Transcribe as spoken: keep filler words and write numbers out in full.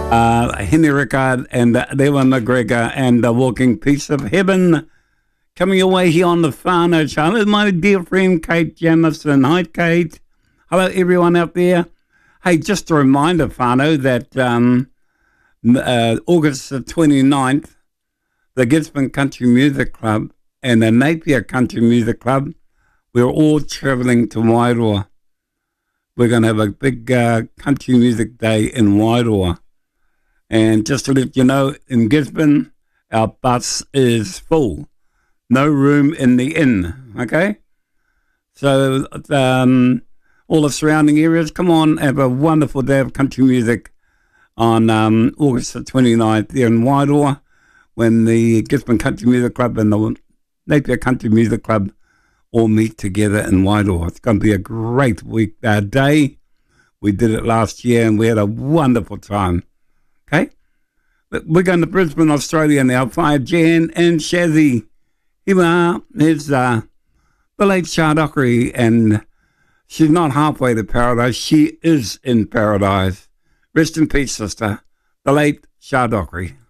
uh, Henry Rickard and uh, Ewan McGregor and the Walking Piece of Heaven coming away here on the Whānau channel. My dear friend Kate Jamison. Hi, Kate. Hello, everyone out there. Hey, just a reminder, Whānau, that um, uh, August the twenty-ninth, the Gisborne Country Music Club and the Napier Country Music Club, we're all travelling to Wairoa. We're going to have a big uh, country music day in Wairoa. And just to let you know, in Gisborne, our bus is full. No room in the inn, okay? So um, all the surrounding areas, come on, have a wonderful day of country music on um, August the twenty-ninth there in Wairoa, when the Gisborne Country Music Club and the Napier Country Music Club all meet together in Wairoa. It's going to be a great week uh, day. We did it last year and we had a wonderful time. Okay? We're going to Brisbane, Australia now. Fire Jan and Shazzy. Here we are. Here's uh, the late Shah Dockery, and she's not halfway to paradise. She is in paradise. Rest in peace, sister. The late Shah Dockery.